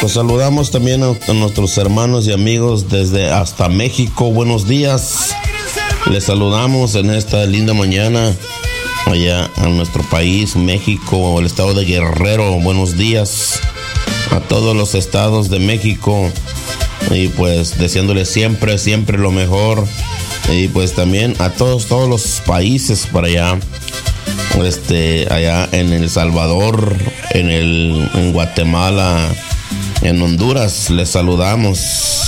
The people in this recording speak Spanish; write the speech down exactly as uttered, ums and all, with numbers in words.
Pues saludamos también a, a nuestros hermanos y amigos desde hasta México. Buenos días. Les saludamos en esta linda mañana allá a nuestro país, México, el estado de Guerrero. Buenos días a todos los estados de México. Y pues deseándoles siempre, siempre lo mejor. Y pues también a todos, todos los países para allá. Este, allá en El Salvador, en el, en Guatemala, en Honduras, les saludamos.